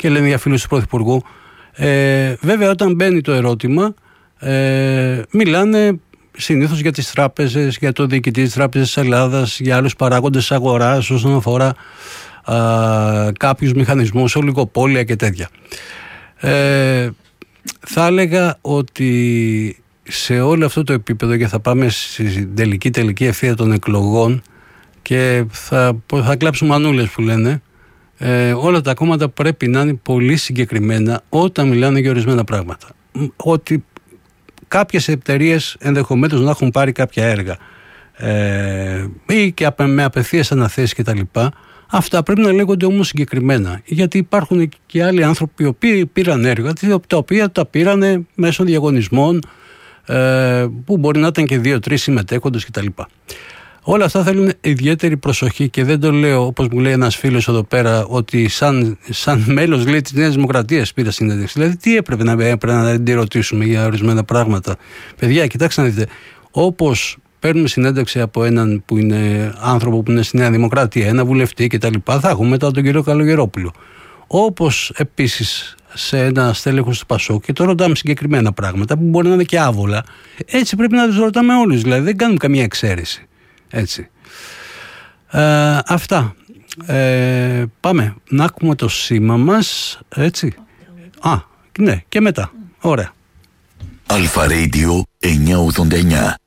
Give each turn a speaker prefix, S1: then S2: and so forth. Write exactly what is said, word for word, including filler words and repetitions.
S1: και λένε για φίλους του Πρωθυπουργού. Ε, βέβαια, όταν μπαίνει το ερώτημα, ε, μιλάνε συνήθως για τις τράπεζες, για το διοικητή της Τράπεζας της Ελλάδας, για άλλους παράγοντες αγοράς όσον αφορά α, κάποιους μηχανισμούς, ολιγοπόλια και τέτοια. Ε, θα έλεγα ότι σε όλο αυτό το επίπεδο, και θα πάμε στην τελική τελική ευθεία των εκλογών και θα, θα κλάψουμε μανούλες που λένε, ε, όλα τα κόμματα πρέπει να είναι πολύ συγκεκριμένα όταν μιλάνε για ορισμένα πράγματα. Ότι κάποιες εταιρείες ενδεχομένως να έχουν πάρει κάποια έργα ε, ή και με απευθείας αναθέσεις κτλ. Αυτά πρέπει να λέγονται όμως συγκεκριμένα, γιατί υπάρχουν και άλλοι άνθρωποι οι οποίοι πήραν έργα, τα οποία τα πήραν μέσω διαγωνισμών, ε, που μπορεί να ήταν και δύο-τρεις συμμετέχοντες κτλ. Όλα αυτά θέλουν ιδιαίτερη προσοχή και δεν το λέω, όπως μου λέει ένας φίλος εδώ πέρα, ότι σαν, σαν μέλος, λέει, της Νέας Δημοκρατίας πήρα συνέντευξη. Δηλαδή, τι έπρεπε να, έπρεπε να τη ρωτήσουμε για ορισμένα πράγματα. Παιδιά, κοιτάξτε να δείτε, όπως παίρνουμε συνέντευξη από έναν που είναι άνθρωπο που είναι στη Νέα Δημοκρατία, ένα βουλευτή κτλ., θα έχουμε μετά τον κύριο Καλογερόπουλο. Όπως επίσης σε ένα στέλεχος του Πασόκ, και το ρωτάμε συγκεκριμένα πράγματα που μπορεί να είναι και άβολα, έτσι πρέπει να τους ρωτάμε όλους. Δηλαδή, δεν κάνουμε καμία εξαίρεση. Έτσι. Ε, αυτά. Ε, πάμε να ακούμε το σήμα μας. Έτσι. Α, ναι, και μετά. Ωραία.
S2: Αλφα Radio εννιακόσια ογδόντα εννιά.